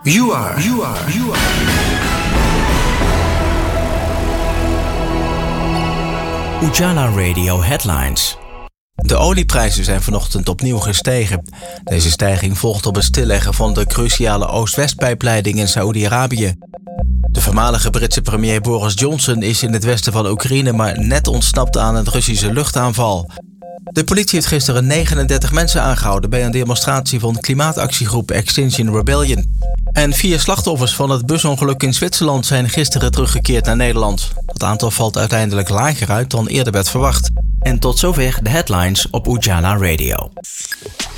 You are. Ujala Radio Headlines. De olieprijzen zijn vanochtend opnieuw gestegen. Deze stijging volgt op het stilleggen van de cruciale Oost-West-pijpleiding in Saoedi-Arabië. De voormalige Britse premier Boris Johnson is in het westen van Oekraïne maar net ontsnapt aan een Russische luchtaanval. De politie heeft gisteren 39 mensen aangehouden bij een demonstratie van klimaatactiegroep Extinction Rebellion. En 4 slachtoffers van het busongeluk in Zwitserland zijn gisteren teruggekeerd naar Nederland. Dat aantal valt uiteindelijk lager uit dan eerder werd verwacht. En tot zover de headlines op Ujala Radio.